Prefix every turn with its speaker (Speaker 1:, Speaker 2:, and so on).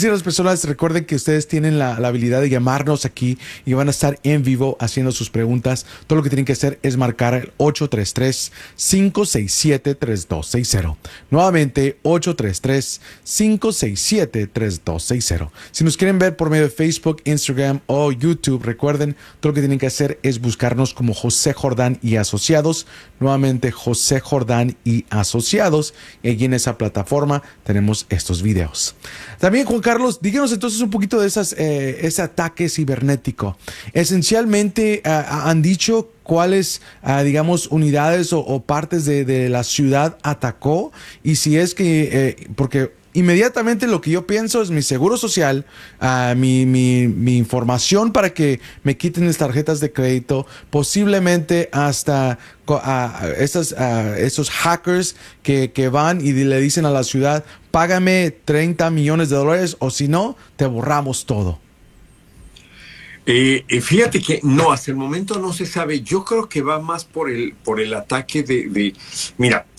Speaker 1: decir a las personas, recuerden que ustedes tienen la habilidad de llamarnos aquí y van a estar en vivo haciendo sus preguntas. Todo lo que tienen que hacer es marcar el 833-567-3260. Nuevamente, 833-567-3260. Si nos quieren ver por medio de Facebook, Instagram o YouTube, recuerden, todo lo que tienen que hacer es buscarnos como José Jordán y Asociados. Nuevamente, José Jordán y Asociados. Y allí en esa plataforma tenemos estos videos. También, Juan Carlos, díganos entonces un poquito de ese ataque cibernético. Esencialmente, han dicho cuáles, digamos, unidades o partes de la ciudad atacó, y si es que, porque inmediatamente lo que yo pienso es mi seguro social, mi información para que me quiten las tarjetas de crédito, posiblemente hasta esos hackers que van y le dicen a la ciudad, págame $30 millones o si no, te borramos todo.
Speaker 2: Fíjate que no, hasta el momento no se sabe. Yo creo que va más por el ataque Mira,